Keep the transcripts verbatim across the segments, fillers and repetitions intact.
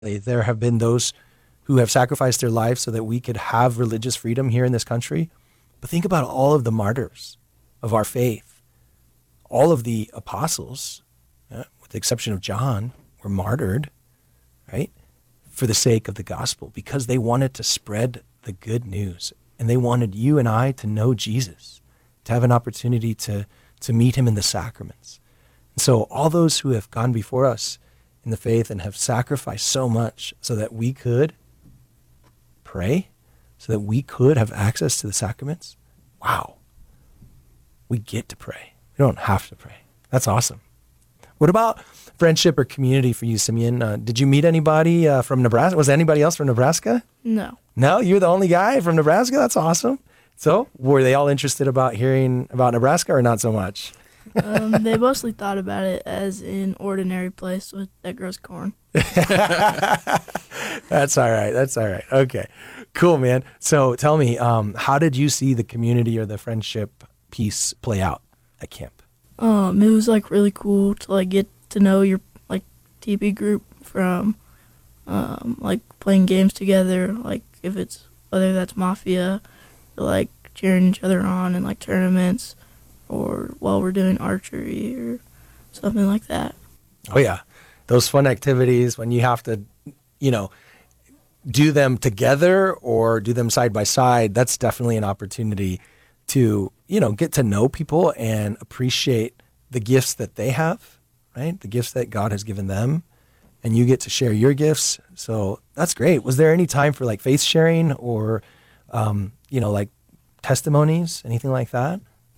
There have been those who have sacrificed their lives so that we could have religious freedom here in this country. But think about all of the martyrs of our faith. All of the apostles, uh, with the exception of John, were martyred, right, for the sake of the gospel, because they wanted to spread the good news. And they wanted you and I to know Jesus, to have an opportunity to, to meet him in the sacraments. And so all those who have gone before us in the faith and have sacrificed so much so that we could pray, so that we could have access to the sacraments, wow, we get to pray. We don't have to pray. That's awesome. What about friendship or community for you, Simeon? Uh, did you meet anybody uh, from Nebraska? Was anybody else from Nebraska? No. No? You're the only guy from Nebraska? That's awesome. So were they all interested about hearing about Nebraska or not so much? um, they mostly thought about it as an ordinary place with that grows corn. That's all right. That's all right. Okay, cool, man. So tell me, um, how did you see the community or the friendship piece play out at camp? Um, it was like really cool to like get to know your like T P group from um, like playing games together. Like if it's whether that's Mafia, or, like cheering each other on in like tournaments, or while we're doing archery or something like that. Oh yeah, those fun activities when you have to, you know, do them together or do them side by side. That's definitely an opportunity to, you know, get to know people and appreciate the gifts that they have, right? The gifts that God has given them, and you get to share your gifts. So that's great. Was there any time for like faith sharing or, um, you know, like testimonies, anything like that?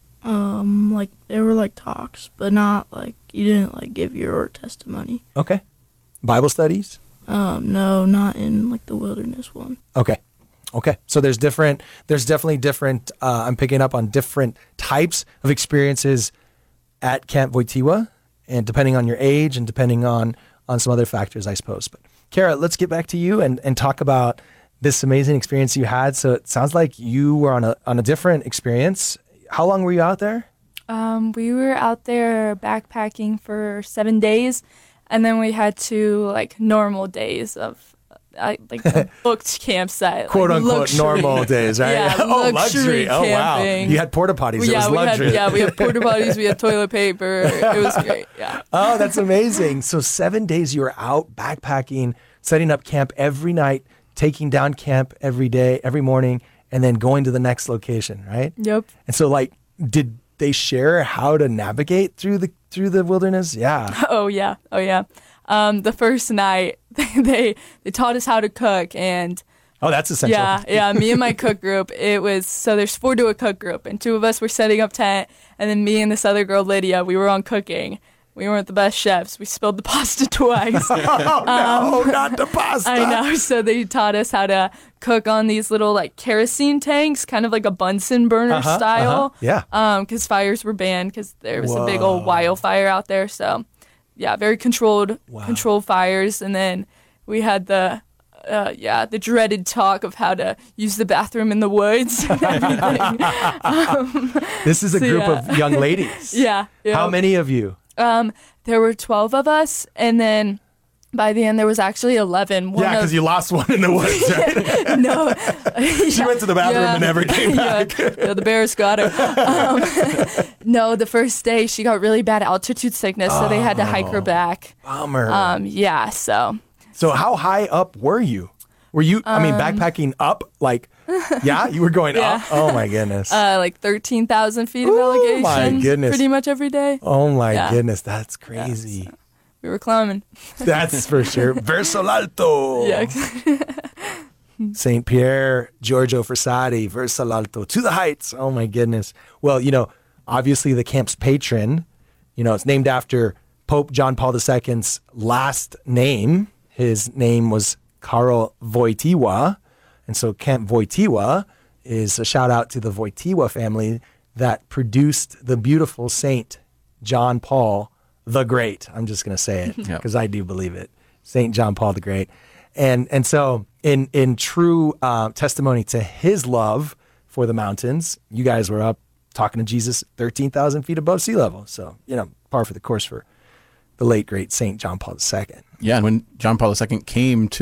Um, like there were like talks, but not like you didn't like give your testimony. Okay. Bible studies? Um, no, not in like the wilderness one. Okay. Okay. So there's different, there's definitely different, uh, I'm picking up on different types of experiences at Camp Wojtyła, and depending on your age and depending on, on some other factors, I suppose. But Kara, let's get back to you and, and talk about this amazing experience you had. So it sounds like you were on a, on a different experience. How long were you out there? Um, we were out there backpacking for seven days, and then we had two like normal days of uh, like a booked campsite, quote like, unquote luxury. normal days, right? Yeah, oh, luxury Oh, wow. camping. You had porta potties. It yeah, was we luxury. had yeah, we had porta potties, we had toilet paper. It was great. Yeah. Oh, that's amazing. So seven days you were out backpacking, setting up camp every night, taking down camp every day, every morning, and then going to the next location, right? Yep. And so like, did they share how to navigate through the through the wilderness? Yeah. Oh yeah. Oh yeah. Um, the first night they they taught us how to cook, and oh, that's essential. Yeah, yeah. Me and my cook group. It was so there's four to a cook group, and two of us were setting up tent, and then me and this other girl Lydia, we were on cooking. We weren't the best chefs. We spilled the pasta twice. oh no, um, not the pasta. I know. So they taught us how to cook on these little like kerosene tanks, kind of like a Bunsen burner uh-huh, style. Uh-huh. Yeah. Um, because fires were banned because there was Whoa. a big old wildfire out there. So, yeah, very controlled, wow. controlled fires. And then we had the, uh, yeah, the dreaded talk of how to use the bathroom in the woods and everything. um, this is a so, group yeah. of young ladies. yeah, yeah. How many of you? Um, there were twelve of us, and then by the end there was actually eleven. One yeah, because of, you lost one in the woods, right? no. She yeah, went to the bathroom yeah, and never came back. yeah, yeah, the bears got her. Um, no, the first day she got really bad altitude sickness, so they had to hike her back. Bummer. Um, yeah, so. So how high up were you? Were you, I mean, Um, backpacking up? Like, yeah, you were going Yeah. up? Oh, my goodness. Uh, like thirteen thousand feet of Ooh, elevation. my goodness. Pretty much every day. oh, my yeah. goodness. That's crazy. Yeah, so we were climbing. That's for sure. Verso l'Alto. Yeah. Saint Pierre, Giorgio Frassati, Verso l'Alto. To the heights. Oh, my goodness. Well, you know, obviously the camp's patron, you know, it's named after Pope John Paul the Second's last name. His name was Karol Wojtyła. And so Camp Wojtyła is a shout out to the Wojtyła family that produced the beautiful Saint John Paul the Great. I'm just going to say it because yep. I do believe it. Saint John Paul the Great. And and so in, in true uh, testimony to his love for the mountains, you guys were up talking to Jesus thirteen thousand feet above sea level. So, you know, par for the course for the late great Saint John Paul the Second. Yeah, and when John Paul the Second came to